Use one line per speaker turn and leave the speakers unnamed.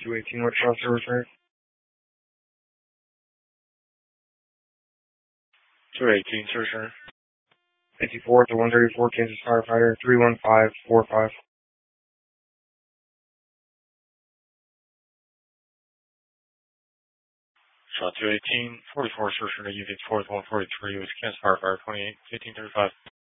218, what shot service rate? 218, sir. 54 to 134, Kansas firefighter, 31545. Shot 218, 44, sir, unit 4th 143, was Kansas firefighter, 28, 1535.